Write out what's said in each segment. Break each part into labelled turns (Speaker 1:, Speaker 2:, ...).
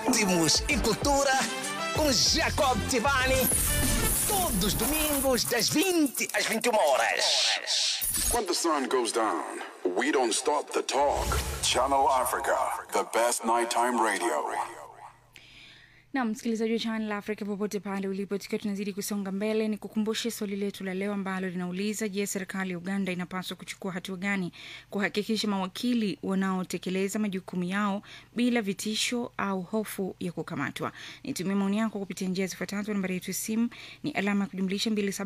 Speaker 1: ritmos e cultura com Jacob Tivani. Todos os domingos das 20 às 21 horas.
Speaker 2: When the sun goes down, we don't stop the talk. Channel Africa, the best nighttime radio.
Speaker 3: Na msikilizaji wa Channel Africa popote pale ulipo, tukiwa tunazidi kusonga mbele, ni kukumbushe swali letu la leo ambalo linauliza: je, serikali ya Uganda inapaswa kuchukua hatua gani kuhakikisha mawakili wanaotekeleza majukumu yao bila vitisho au hofu ya kukamatwa? Nitumie maoni yako kupitia njia zifuatazo. Nambari yetu ya simu ni alama ya kujumlisha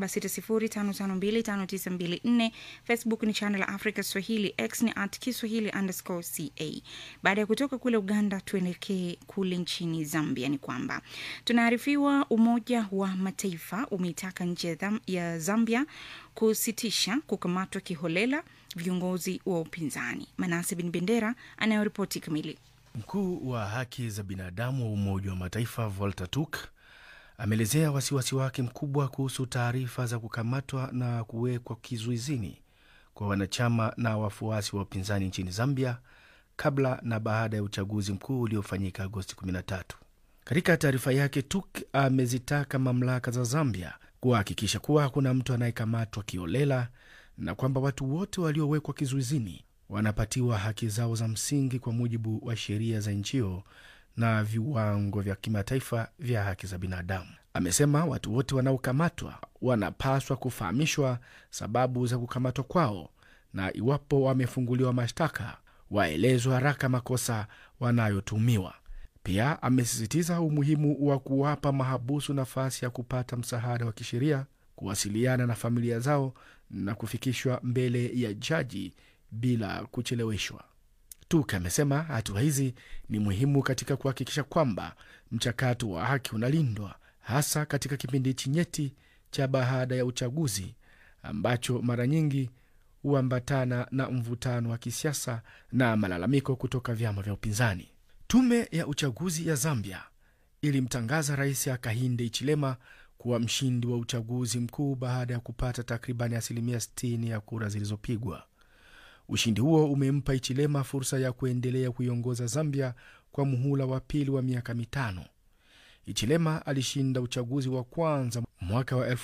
Speaker 3: 2760552594. Facebook ni Channel Africa Swahili, X ni @kiswahili_ca. Baada ya kutoka kule Uganda, tuelekee kule nchini Zambia. Ni kwamba tunaarifiwa Umoja wa Mataifa umeitaka nchi ya Zambia kusitisha kukamatwa kiholela viongozi wa upinzani. Manase bin Bendera anayoripoti kamili.
Speaker 4: Mkuu wa haki za binadamu wa Umoja wa Mataifa Volker Turk ameelezea wasiwasi wake mkubwa kuhusu taarifa za kukamatwa na kuwekwa kizuizini kwa wanachama na wafuasi wa upinzani nchini Zambia kabla na baada ya uchaguzi mkuu uliofanyika Agosti 13. Katika taarifa yake, Turk amezitaka mamlaka za Zambia kuhakikisha kuwa hakuna mtu anayekamatwa kiolela na kwamba watu wote waliowekwa kizuizini wanapatiwa haki zao za msingi kwa mujibu wa sheria za nchi hiyo na viwango vya kimataifa vya haki za binadamu. Amesema watu wote wanaokamatwa wanapaswa kufahamishwa sababu za kukamatwa kwao, na iwapo wamefunguliwa mashtaka waelezwe haraka makosa wanayotumiwa. Pia amesisitiza umuhimu wa kuwapa mahabusu nafasi ya kupata msaada wa kisheria, kuwasiliana na familia zao na kufikishwa mbele ya jaji bila kucheleweshwa. Turk amesema hatua hizi ni muhimu katika kuhakikisha kwamba mchakato wa haki unalindwa, hasa katika kipindi nyeti cha baada ya uchaguzi ambacho mara nyingi huambatana na mvutano wa kisiasa na malalamiko kutoka vyama vya upinzani. Tume ya uchaguzi ya Zambia ilimtangaza Rais Hakainde Hichilema kuwa mshindi wa uchaguzi mkuu baada ya kupata takribani 60% ya kura zilizopigwa. Ushindi huo umempa Hichilema fursa ya kuendelea kuiongoza Zambia kwa muhula wa pili wa miaka 5. Hichilema alishinda uchaguzi wa kwanza mwaka wa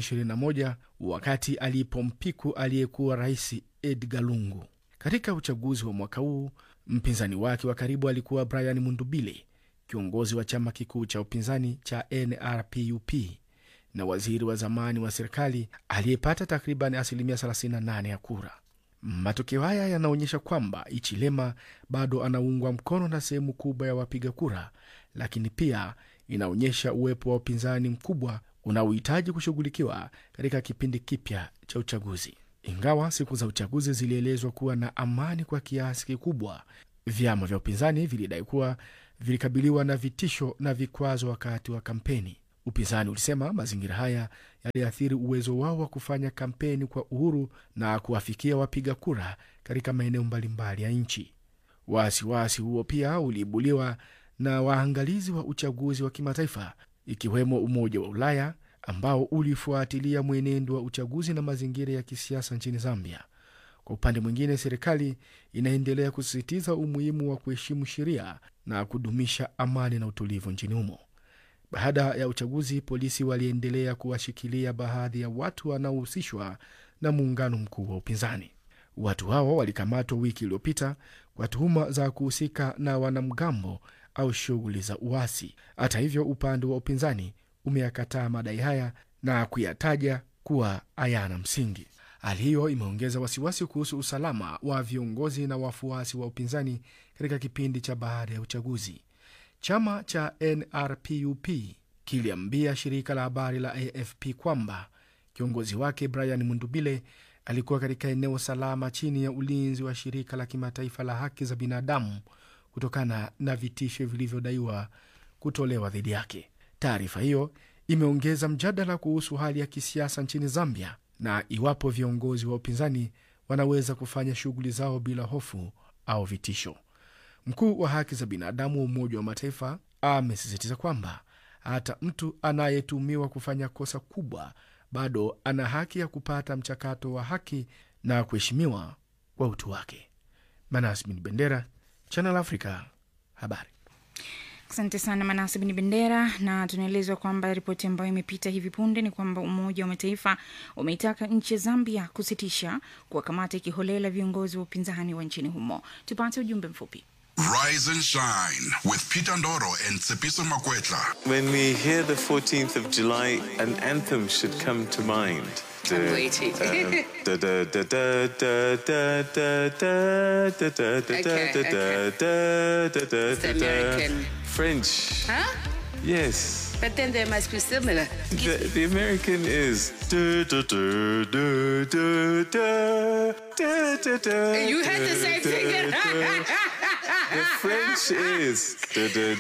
Speaker 4: 2021 wakati alipompiku aliyekuwa Rais Edgar Lungu. Katika uchaguzi wa mwaka huu, mpinzani wake wa karibu alikuwa Brian Mundubile, kiongozi wa chama kikuu cha upinzani cha NRPUP na waziri wa zamani wa serikali aliyepata takriban 38% ya kura. Matokeo haya yanaonyesha kwamba Hichilema bado anaungwa mkono na sehemu kubwa ya wapiga kura, lakini pia inaonyesha uwepo wa upinzani mkubwa unaohitaji kushughulikiwa katika kipindi kipya cha uchaguzi. Ingawa siku za uchaguzi zilielezwa kuwa na amani kwa kiasi kikubwa, vyama vya upinzani vilidai kuwa vilikabiliwa na vitisho na vikwazo wakati wa kampeni. Upinzani ulisema mazingira haya yaliathiri uwezo wao wa kufanya kampeni kwa uhuru na kuwafikia wapiga kura katika maeneo mbalimbali ya nchi. Wasiwasi huo pia uliibuliwa na waangalizi wa uchaguzi wa kimataifa, ikiwemo Umoja wa Ulaya ambao ulifuatilia mwenendo wa uchaguzi na mazingira ya kisiasa nchini Zambia. Kwa upande mwingine, serikali inaendelea kusisitiza umuhimu wa kuheshimu sheria na kudumisha amani na utulivu nchini humo. Baada ya uchaguzi, polisi waliendelea kuwashikilia baadhi ya watu wanaohusishwa na muungano mkuu wa upinzani. Watu hao walikamatwa wiki iliyopita kwa tuhuma za kuhusika na wanamgambo au shughuli za uasi. Hata hivyo, upande wa upinzani umeyakataa madai haya na kuyataja kuwa hayana msingi. Hali hiyo imeongeza wasiwasi kuhusu usalama wa viongozi na wafuasi wa upinzani katika kipindi cha baada ya uchaguzi. Chama cha NRPUP kiliambia shirika la habari la AFP kwamba kiongozi wake Brian Mundubile alikuwa katika eneo salama chini ya ulinzi wa shirika la kimataifa la haki za binadamu kutokana na vitisho vilivyodaiwa kutolewa dhidi yake. Taarifa hiyo imeongeza mjadala kuhusu hali ya kisiasa nchini Zambia na iwapo viongozi wa upinzani wanaweza kufanya shughuli zao bila hofu au vitisho. Mkuu wa haki za binadamu wa Umoja wa Mataifa amesisitiza kwamba hata mtu anayetumiwa kufanya kosa kubwa bado ana haki ya kupata mchakato wa haki na kuheshimiwa kwa utu wake. Manase bin Bendera, Channel Africa, habari.
Speaker 3: Asante sana Manase Bin Bendera, na tunaelezwa kwamba ripoti ambayo imepita hivi punde ni kwamba Umoja wa Mataifa umeitaka nchi ya Zambia kusitisha kuwakamata kiholela viongozi wa upinzani wa nchini humo. Tupate ujumbe mfupi.
Speaker 2: Rise and shine with Peter Ndoro and Tsepiso Makwetla.
Speaker 5: When we hear the 14th of July, an anthem should come to mind.
Speaker 6: I'm waiting. It's American.
Speaker 5: French.
Speaker 6: Huh?
Speaker 5: Yes.
Speaker 6: But then they must be similar.
Speaker 5: The American is.
Speaker 6: You had the same thing.
Speaker 5: The French is. They're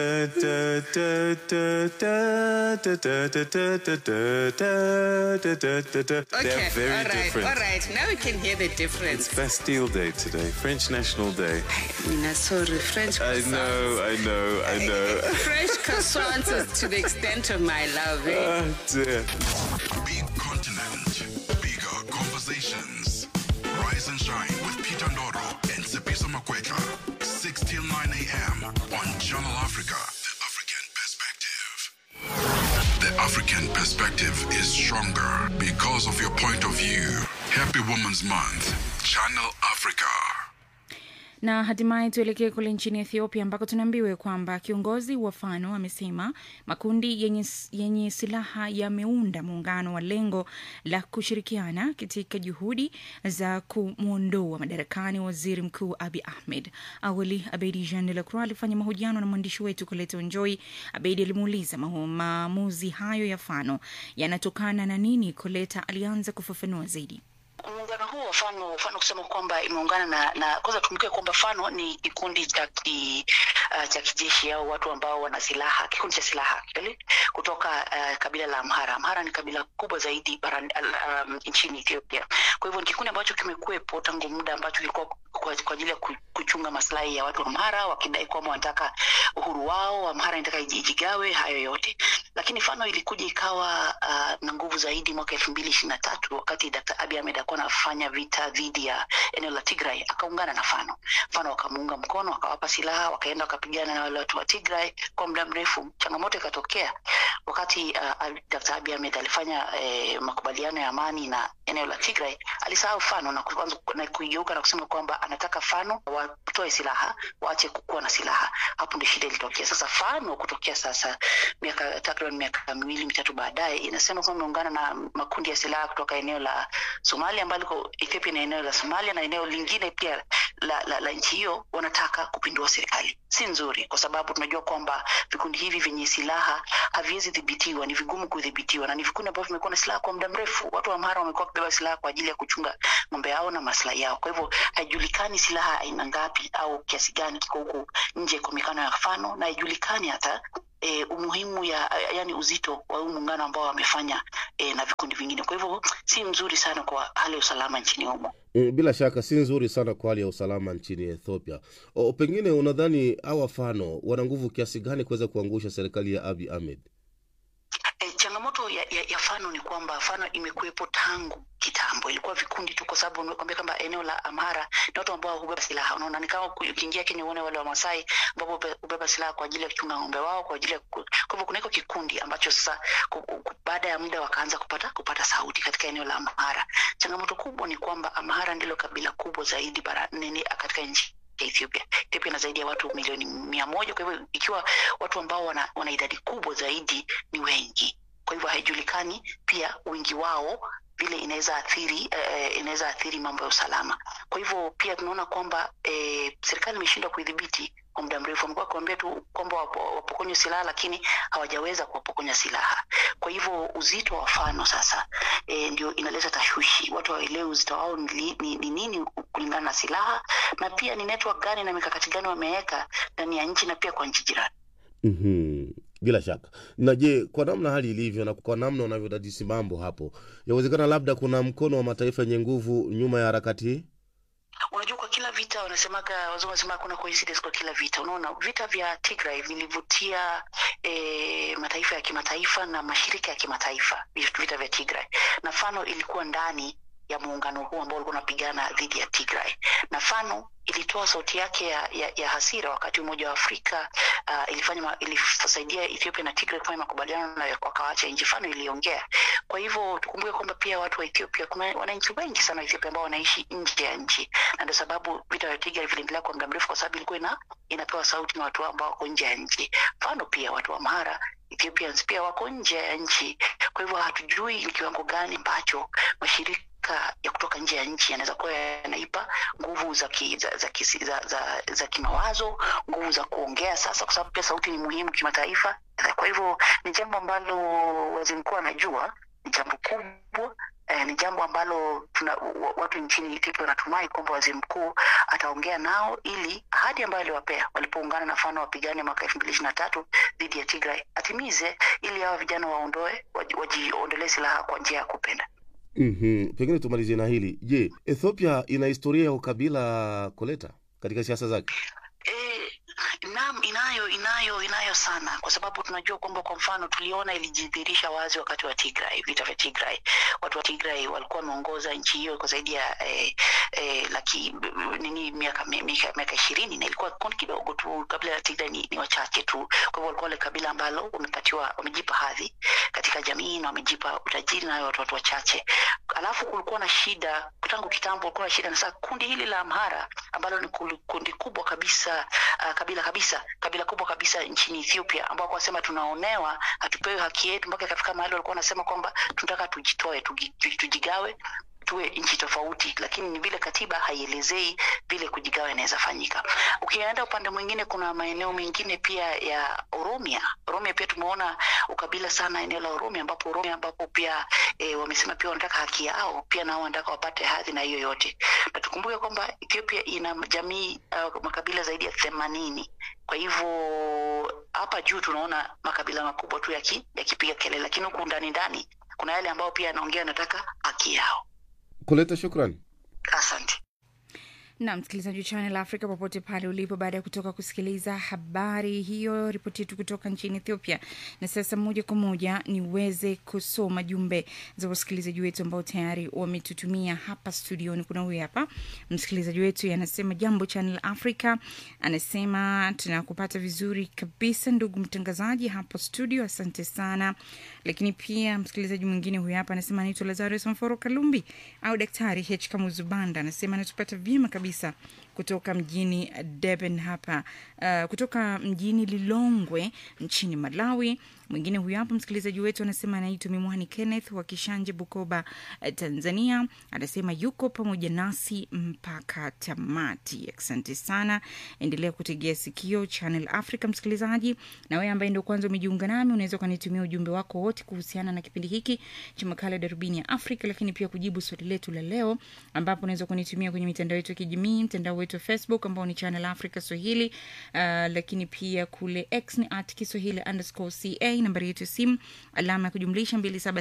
Speaker 5: very different.
Speaker 6: All right. Now we can hear the difference.
Speaker 5: It's Bastille Day today, French National Day.
Speaker 6: Sorry, French croissants.
Speaker 5: I know.
Speaker 6: French croissants is to the extent of my love.
Speaker 5: Oh dear.
Speaker 2: Big continent, bigger conversations. Rise and shine with Peter Ndoro and Tsepiso Makwetla. 6 till 9 a.m. on Channel Africa. The African Perspective. The African Perspective is stronger because of your point of view. Happy Women's Month. Channel Africa.
Speaker 3: Na hatimaye tuelekee kule nchini Ethiopia ambako tunaambiwa kwamba kiongozi wa Fano amesema makundi yenye silaha yameunda muungano wa lengo la kushirikiana katika juhudi za kumuondoa madarakani waziri mkuu Abiy Ahmed. Awali Abedi Jean de la Croix alifanya mahojiano na mwandishi wetu Koleta Njoi. Abedi alimuuliza maamuzi hayo ya Fano yanatokana na nini. Koleta alianza kufafanua zaidi.
Speaker 7: Muungano huu wa Fano kusema kwamba imeungana na kwanza tumke kwamba Fano ni kikundi cha kijeshi au watu ambao wana silaha, kikundi cha silaha kutoka kabila la Amhara. Amhara ni kabila kubwa zaidi nchini Ethiopia. Kwa hivyo ni kikundi ambacho kimekuwepo tangu muda ambacho kilikuwa kwa ajili ya kuchunga maslahi ya watu wa Amhara, wakidai kwamba wanataka uhuru wao, Amhara inataka ijigawe, hayo yote. Lakini Fano ilikuja ikawa na nguvu zaidi mwaka 2023 wakati Dr. Abiy Ahmed alikuwa anafanya vita dhidi ya eneo la Tigray, akaungana na Fano wakamuunga mkono, wakawapa silaha, wakaenda wakapigana na wale watu wa Tigray kwa muda mrefu. Changamoto ikatokea wakati Dr. Abiy Ahmed alifanya makubaliano ya amani na eneo la Tigray, alisahau Fano na kuanza kuigeuka na kusema kwamba anataka Fano watoe silaha, waache kukua na silaha. Hapo ndio shida ilitokea. Sasa Fano kutokea sasa takriban miaka 2-3 baadaye inasema kwamba imeungana na makundi ya silaha kutoka eneo la Somalia ambalo Ethiopia na eneo la Somalia na eneo lingine pia la nchi hiyo, wanataka kupindua serikali. Si nzuri kwa sababu tunajua kwamba vikundi hivi vyenye silaha haviwezi dhibitiwa, ni vigumu kudhibitiwa, na ni vikundi ambavyo vimekuwa na silaha kwa muda mrefu. Watu wa Amhara wamekuwa kubeba silaha kwa ajili ya kuchunga ng'ombe yao na maslahi yao. Kwa hivyo haijulikani silaha aina ngapi au kiasi gani kiko huko nje kwa mikono ya Fano, na haijulikani hata umuhimu yani uzito wa muungano ambao wamefanya na vikundi vingine. Kwa hivyo si nzuri sana kwa hali ya usalama nchini humo.
Speaker 8: Bila shaka si nzuri sana kwa hali ya usalama nchini Ethiopia. Pengine unadhani hawa Fano wana nguvu kiasi gani kuweza kuangusha serikali ya Abiy Ahmed?
Speaker 7: Changamoto ya Fano ni kwamba Fano imekuwepo tangu kitambo. Ilikuwa vikundi tu, kwa sababu nimekwambia kwamba eneo la Amhara ni watu ambao hubeba silaha. Unaona, ni kama ukiingia Kenya uone wale wa Masai ambao hubeba silaha kwa ajili ya kuchunga ng'ombe wao, kwa ajili ya kwa hivyo kuna kikundi ambacho sasa baada ya muda wakaanza kupata sauti katika eneo la Amhara. Changamoto kubwa ni kwamba Amhara ndilo kabila kubwa zaidi katika nchi Ethiopia. Ethiopia ina zaidi ya watu milioni 100. Kwa hivyo ikiwa watu ambao wana idadi kubwa zaidi ni wengi, kwa hivyo haijulikani pia wingi wao vile inaweza athiri mambo ya usalama. Kwa hivyo pia tunaona kwamba serikali imeshindwa kuidhibiti kwa muda mrefu. Wamekuwa kuambia tu kwamba wapokonye silaha, lakini hawajaweza kuwapokonya silaha. Kwa hivyo uzito wa Fano sasa ndio inaleta tashwishi. Watu waelewe uzito wao ni nini kulingana na silaha, na pia ni network gani na mikakati gani wameweka ndani ya nchi na pia kwa nchi jirani.
Speaker 8: Bila shaka. Na je, kwa namna hali ilivyo na kwa namna unavyodadisi mambo hapo, yawezekana labda kuna mkono wa mataifa yenye nguvu nyuma ya harakati hii?
Speaker 7: Unajua, kwa kila vita wanasemaga, wazungu wanasema kuna coincidence kwa kila vita. Unaona, vita vya Tigray vilivutia mataifa ya kimataifa na mashirika ya kimataifa, vita vya Tigray. Na Fano ilikuwa ndani ya muungano huu ambao ulikuwa unapigana dhidi ya Tigray. Na Fano ilitoa sauti yake ya hasira wakati Umoja wa Afrika ilisaidia Ethiopia na Tigray kufanya makubaliano na wakaacha nchi. Fano iliongea. Kwa hivyo tukumbuke kwamba pia watu wa Ethiopia, kuna wananchi wengi sana wa Ethiopia ambao wanaishi nje ya nchi, na ndio sababu vita vya Tigray viliendelea kwa muda mrefu, kwa sababu ilikuwa inapewa sauti na watu ambao wako nje ya nchi. Mfano pia watu wa Amhara, Ethiopians pia wako nje ya nchi. Kwa hivyo hatujui ni kiwango gani ambacho mashirika ya kutoka nje ya nchi yanaweza kuwa yanaipa nguvu za kimawazo, nguvu za kuongea sasa, kwa sababu pia sauti ni muhimu kimataifa. Kwa hivyo ni jambo ambalo waziri mkuu anajua, ni jambo kubwa, ni jambo ambalo watu nchini Ethiopia wanatumai kwamba waziri mkuu ataongea nao, ili ahadi ambayo aliwapea walipoungana na Fano wapigane mwaka 2023 dhidi ya Tigray atimize, ili hao vijana wajiondolee silaha kwa njia ya kupenda.
Speaker 8: Pengine tumalizie na hili. Je, Ethiopia ina historia ya ukabila Koleta katika siasa zake?
Speaker 7: Naam, inayo sana, kwa sababu tunajua kwamba kwa mfano tuliona ilijidhihirisha wazi wakati wa Tigray, vita vya Tigray. Watu wa Tigray walikuwa wameongoza nchi hiyo kwa zaidi ya miaka 20, na ilikuwa kundi kidogo tu. Kabila la Tigray ni wachache tu. Kwa hivyo walikuwa wale kabila ambalo wamejipa hadhi katika jamii na wamejipa utajiri, na watu wachache. Alafu kulikuwa na shida tangu kitambo, kulikuwa na shida na sasa kundi hili la Amhara ambalo ni kundi kubwa kabisa, kabila kubwa kabisa nchini Ethiopia, ambao wasema tunaonewa, hatupewi haki yetu, mpaka kafika mahali walikuwa wanasema kwamba tunataka tujitoe, tujigawe, tuwe nchi tofauti, lakini ni vile katiba haielezei vile kujigawa inaweza fanyika. Ukienda upande mwingine, kuna maeneo mengine pia ya Oromia pia tumeona ukabila sana eneo la Oromia, ambapo pia wamesema pia wanataka haki yao, pia nao wanataka wapate hadhi na hiyo yote. Na tukumbuke kwamba Ethiopia ina jamii makabila zaidi ya 80. Kwa hivyo hapa juu tunaona makabila makubwa tu yakipiga kelele, lakini huko ndani kuna yale ambao pia anaongea nataka haki yao.
Speaker 8: Koleta, shukrani.
Speaker 7: Asante.
Speaker 3: Na msikilizaji wa Channel Africa popote pale ulipo, baada ya kutoka kusikiliza habari hiyo, ripoti yetu kutoka nchini Ethiopia, na sasa moja kwa moja niweze kusoma jumbe za wasikilizaji wetu ambao tayari wametutumia hapa studioni. Kuna huyu hapa msikilizaji wetu anasema, jambo Channel Africa, anasema tunakupata vizuri kabisa ndugu mtangazaji hapo studio, asante sana. Lakini pia msikilizaji mwingine huyu hapa anasema anaitwa Lazarus Mforo Kalumbi au Daktari H Kamuzubanda, anasema anatupata vyema kabisa kutoka mjini Durban hapa, kutoka mjini Lilongwe nchini Malawi. Mwingine huyu hapa msikilizaji wetu anasema anaitwa Mimwani Kenneth wa Kishanje, Bukoba, Tanzania, anasema yuko pamoja nasi mpaka tamati. Asante sana, endelea kutegea sikio Channel Africa msikilizaji. Na wewe ambaye ndio kwanza umejiunga nami, unaweza kunitumia ujumbe wako wote kuhusiana na kipindi hiki cha makala Darubini ya Afrika, lakini pia kujibu swali letu la leo, ambapo unaweza kunitumia kwenye mitandao yetu ya kijamii, mtandao wetu wa Facebook ambao ni Channel Africa Swahili, lakini pia kule X ni @Kiswahili_CA, nambari yetu simu alama ya kujumlisha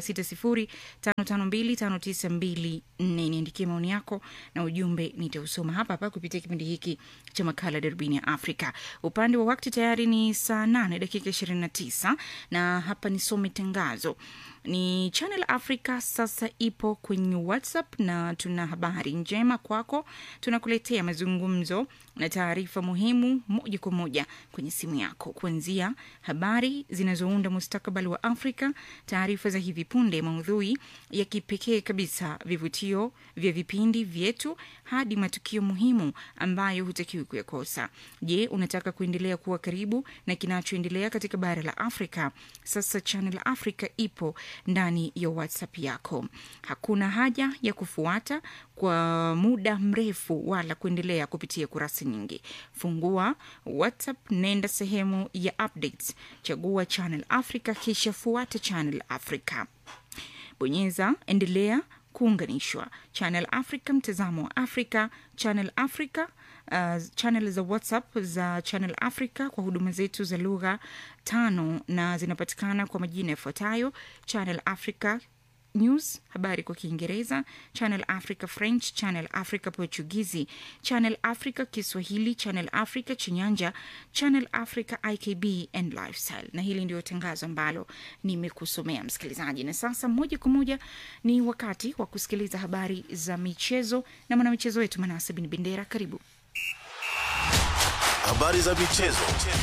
Speaker 3: 276055259254. Niandikie maoni yako na ujumbe nitausoma hapa kupitia kipindi hiki cha makala Darubini ya Afrika. Upande wa wakati tayari ni saa 8:29 na hapa nisome tangazo. Ni Channel Africa sasa ipo kwenye WhatsApp na tuna habari njema kwako. Tunakuletea mazungumzo na taarifa muhimu moja kwa moja kwenye simu yako, kuanzia habari zinazounda mustakabali wa Afrika, taarifa za hivi punde, maudhui ya kipekee kabisa, vivutio vya vipindi vyetu, hadi matukio muhimu ambayo hutakiwi kuyakosa. Je, unataka kuendelea kuwa karibu na kinachoendelea katika bara la Afrika? Sasa Channel Africa ipo ndani ya WhatsApp yako. Hakuna haja ya kufuata kwa muda mrefu wala kuendelea kupitia kurasa nyingi. Fungua WhatsApp, nenda sehemu ya updates, chagua Channel Africa, kisha fuata Channel Africa. Bonyeza endelea kuunganishwa. Channel Africa, mtazamo wa Afrika. Channel Africa, channel za WhatsApp za Channel Africa kwa huduma zetu za lugha 5 na zinapatikana kwa majina yafuatayo: Channel Africa News, habari kwa Kiingereza; Channel Africa French; Channel Africa Portugizi; Channel Africa Kiswahili; Channel Africa Chinyanja; Channel Africa IKB and Lifestyle. Na hili ndio tangazo ambalo nimekusomea msikilizaji. Na sasa moja kwa moja ni wakati wa kusikiliza habari za michezo na mwanamichezo wetu Manase bin Bendera. Karibu.
Speaker 9: Habari za michezo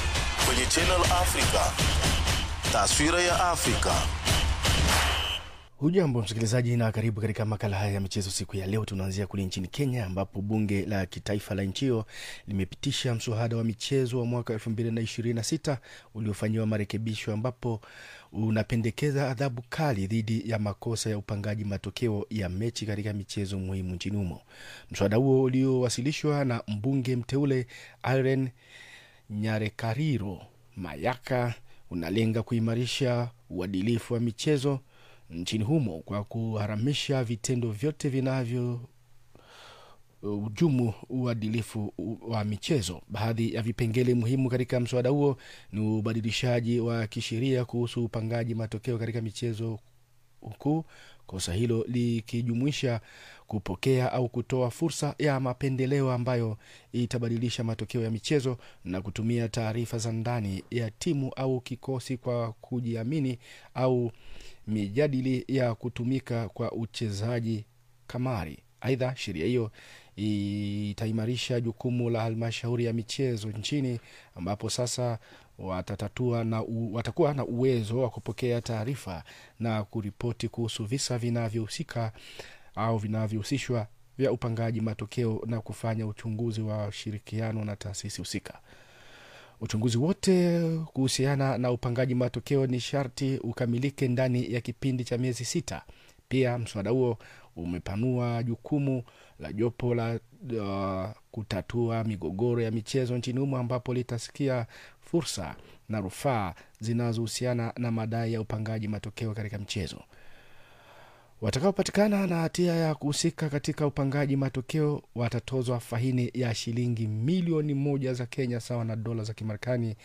Speaker 9: kwenye Channel Africa. Taswira ya Afrika.
Speaker 4: Hujambo msikilizaji na karibu katika makala haya ya michezo siku ya leo. Tunaanzia kule nchini Kenya ambapo bunge la kitaifa la nchi hiyo limepitisha mswada wa michezo wa mwaka 2026 uliofanyiwa marekebisho ambapo unapendekeza adhabu kali dhidi ya makosa ya upangaji matokeo ya mechi katika michezo muhimu nchini humo. Mswada huo uliowasilishwa na mbunge mteule Irene Nyarekariro Mayaka unalenga kuimarisha uadilifu wa michezo nchini humo kwa kuharamisha vitendo vyote vinavyo ujumu uadilifu wa michezo. Baadhi ya vipengele muhimu katika mswada huo ni ubadilishaji wa kisheria kuhusu upangaji matokeo katika michezo, huku kosa hilo likijumuisha kupokea au kutoa fursa ya mapendeleo ambayo itabadilisha matokeo ya michezo na kutumia taarifa za ndani ya timu au kikosi kwa kujiamini au mijadili ya kutumika kwa uchezaji kamari. Aidha, sheria hiyo itaimarisha jukumu la halmashauri ya michezo nchini ambapo sasa watakuwa na uwezo wa kupokea taarifa na kuripoti kuhusu visa vinavyohusika au vinavyohusishwa vya upangaji matokeo na kufanya uchunguzi wa ushirikiano na taasisi husika. Uchunguzi wote kuhusiana na upangaji matokeo ni sharti ukamilike ndani ya kipindi cha miezi 6. Pia mswada huo umepanua jukumu la jopo la kutatua migogoro ya michezo nchini humo ambapo litasikia fursa na rufaa zinazohusiana na madai ya upangaji matokeo katika mchezo. Watakaopatikana na hatia ya kuhusika katika upangaji matokeo watatozwa faini ya shilingi milioni 1 za Kenya sawa na dola za Kimarekani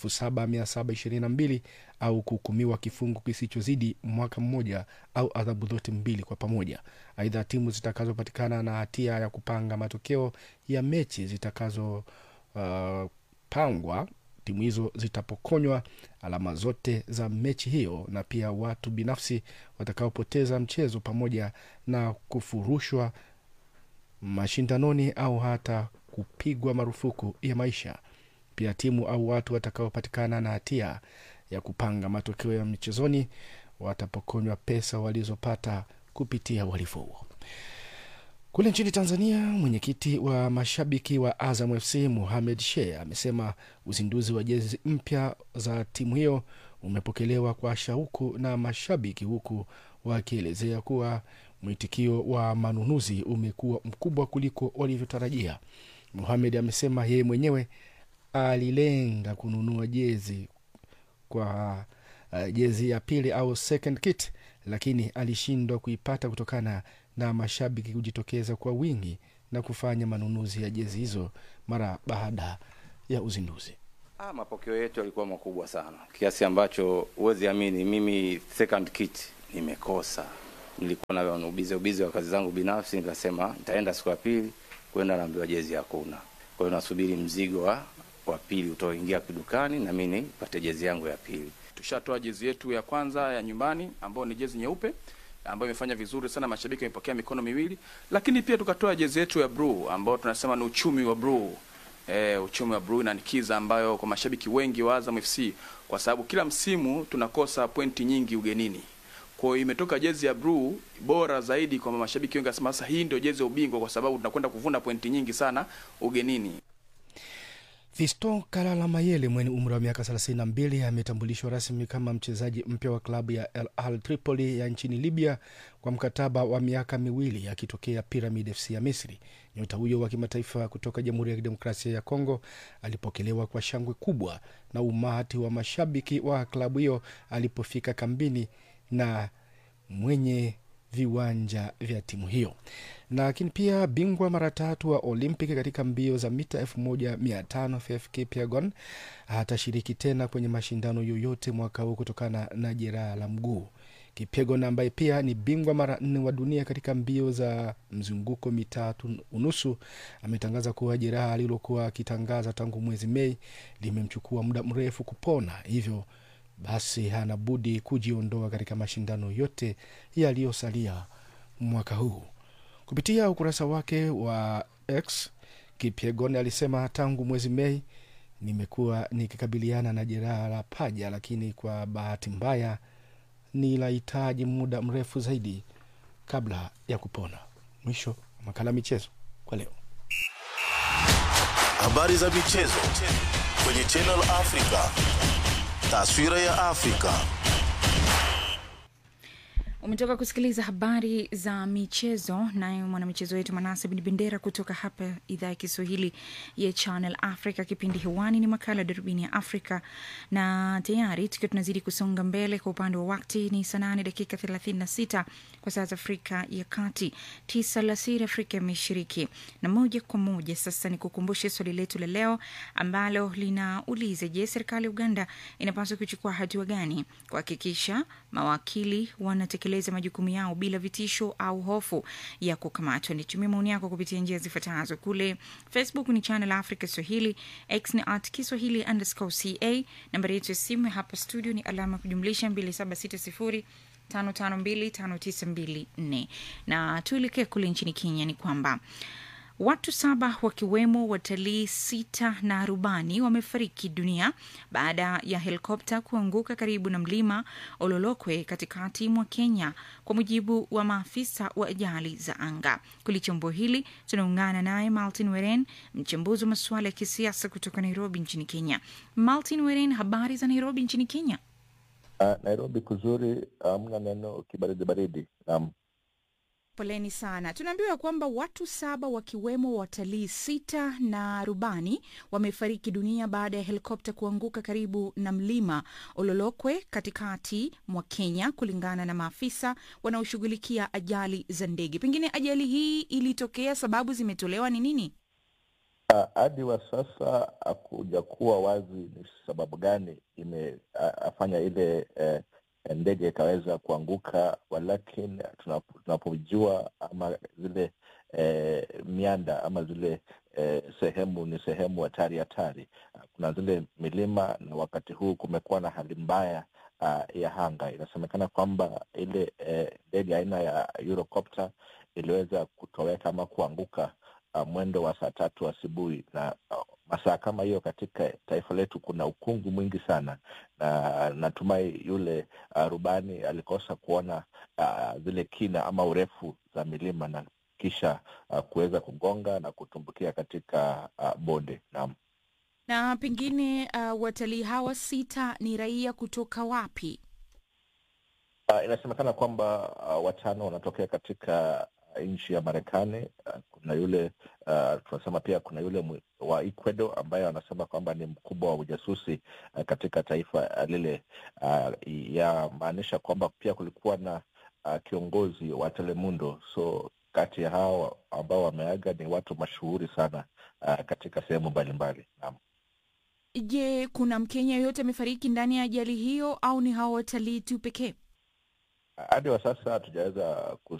Speaker 4: 7,722 au kuhukumiwa kifungo kisichozidi mwaka mmoja au adhabu zote mbili kwa pamoja. Aidha, timu zitakazopatikana na hatia ya kupanga matokeo ya mechi pangwa, timu hizo zitapokonywa alama zote za mechi hiyo, na pia watu binafsi watakaopoteza mchezo pamoja na kufurushwa mashindanoni au hata kupigwa marufuku ya maisha. Pia timu au watu watakaopatikana na hatia ya kupanga matokeo ya michezoni watapokonywa pesa walizopata kupitia uhalifu huo. Kule nchini Tanzania, mwenyekiti wa mashabiki wa Azam FC Mohamed Sheikh amesema uzinduzi wa jezi mpya za timu hiyo umepokelewa kwa shauku na mashabiki, huku wakielezea kuwa mwitikio wa manunuzi umekuwa mkubwa kuliko walivyotarajia. Mohamed amesema yeye mwenyewe alilenga kununua jezi kwa jezi ya pili au second kit, lakini alishindwa kuipata kutokana na mashabiki kujitokeza kwa wingi na kufanya manunuzi ya jezi hizo mara baada ya uzinduzi.
Speaker 10: Mapokeo yetu yalikuwa makubwa sana, kiasi ambacho huwezi amini, mimi second kit nimekosa. Nilikuwa na ubize wa kazi zangu binafsi, nikasema nitaenda siku ya pili kwenda naambiwa jezi hakuna. Kwa hiyo nasubiri mzigo wa pili utaoingia kidukani na mimi nipate jezi yangu ya pili.
Speaker 11: Tushatoa jezi yetu ya kwanza ya nyumbani ambayo ni jezi nyeupe ambayo imefanya vizuri sana, mashabiki wamepokea mikono miwili. Lakini pia tukatoa jezi yetu ya blue ambayo tunasema ni uchumi wa blue. Uchumi wa blue na nikiza ambayo kwa mashabiki wengi wa Azam FC, kwa sababu kila msimu tunakosa pointi nyingi ugenini. Kwa hiyo imetoka jezi ya blue bora zaidi kwa mashabiki wengi, wasema sasa hii ndio jezi ya ubingwa kwa sababu tunakwenda kuvuna pointi nyingi sana ugenini.
Speaker 4: Fiston Kalala Mayele mwenye umri wa miaka 32 ametambulishwa rasmi kama mchezaji mpya wa klabu ya Al Tripoli ya nchini Libya kwa mkataba wa miaka 2 akitokea Pyramid FC ya Misri. Nyota huyo wa kimataifa kutoka Jamhuri ya Kidemokrasia ya Kongo alipokelewa kwa shangwe kubwa na umati wa mashabiki wa klabu hiyo alipofika kambini na mwenye viwanja vya timu hiyo. Lakini pia bingwa mara 3 wa Olympic katika mbio za mita 1500 FF Kipyegon hatashiriki tena kwenye mashindano yoyote mwaka huu kutokana na jeraha la mguu. Kipyegon ambaye pia ni bingwa mara 4 wa dunia katika mbio za mzunguko 3.5 ametangaza kuwa jeraha alilokuwa akitangaza tangu mwezi Mei limemchukua muda mrefu kupona, hivyo basi hana budi kujiondoa katika mashindano yote yaliyosalia mwaka huu. Kupitia ukurasa wake wa X, Kipyegon alisema tangu mwezi Mei nimekuwa nikikabiliana na jeraha la paja, lakini kwa bahati mbaya nilahitaji muda mrefu zaidi kabla ya kupona. Mwisho wa makala michezo kwa leo.
Speaker 9: Habari za michezo kwenye Channel Africa. Taswira ya Afrika.
Speaker 3: Umetoka kusikiliza habari za michezo naye mwanamichezo wetu Manase Bin Bendera kutoka hapa idhaa ya Kiswahili ya Channel Africa. Kipindi hewani ni makala Darubini ya Afrika, na tayari tukiwa tunazidi kusonga mbele. Kwa upande wa wakati ni saa 8:36 kwa saa za Afrika ya Kati, 9 alasiri Afrika ya Mashariki. Na moja kwa moja sasa ni kukumbushe swali letu la leo ambalo linauliza, je, serikali ya Uganda inapaswa kuchukua hatua gani kuhakikisha mawakili wanatekeleza majukumu yao bila vitisho au hofu ya kukamatwa? Nitumie maoni yako kupitia njia zifuatazo. Kule Facebook ni Channel Africa Swahili, X ni @Kiswahili_CA. Nambari yetu ya simu hapa studio ni alama kujumlisha 276055259254. Na tuelekee kule nchini Kenya. Ni kwamba watu 7 wakiwemo watalii 6 na rubani wamefariki dunia baada ya helikopta kuanguka karibu na mlima Ololokwe katikati mwa Kenya, kwa mujibu wa maafisa wa ajali za anga. Kulichambua hili tunaungana naye Martin Weren, mchambuzi wa masuala ya kisiasa kutoka Nairobi nchini Kenya. Martin Weren, habari za Nairobi nchini Kenya?
Speaker 12: Nairobi kuzuri, mna neno kibaridi baridi.
Speaker 3: Poleni sana. Tunaambiwa kwamba watu 7 wakiwemo watalii 6 na rubani wamefariki dunia baada ya helikopta kuanguka karibu na mlima Ololokwe katikati mwa Kenya, kulingana na maafisa wanaoshughulikia ajali za ndege. Pengine ajali hii ilitokea, sababu zimetolewa ni nini?
Speaker 12: Hadi wa sasa hakuja kuwa wazi ni sababu gani imefanya ile ndege ikaweza kuanguka, walakini tunapojua ama zile mianda ama zile sehemu ni sehemu hatari. Kuna zile milima, na wakati huu kumekuwa na hali mbaya ya anga. Inasemekana kwamba ile ndege aina ya Eurocopter iliweza kutoweka ama kuanguka mwendo wa saa 3 asubuhi, na masaa kama hiyo katika taifa letu kuna ukungu mwingi sana, na natumai yule rubani alikosa kuona zile kina ama urefu za milima, na kisha kuweza kugonga na kutumbukia katika bonde.
Speaker 3: Na pengine watalii hawa 6 ni raia kutoka wapi?
Speaker 12: Inasemekana kwamba 5 wanatokea katika nchi ya Marekani. Kuna yule tunasema pia kuna yule wa Ecuador ambaye anasema kwamba ni mkubwa wa ujasusi katika taifa lile. Ya maanisha kwamba pia kulikuwa na kiongozi wa Telemundo. So kati ya hao ambao wameaga ni watu mashuhuri sana katika sehemu mbalimbali.
Speaker 3: Je, kuna Mkenya yote amefariki ndani ya ajali hiyo au ni hao watalii tu pekee?
Speaker 12: Hadi wa sasa hatujaweza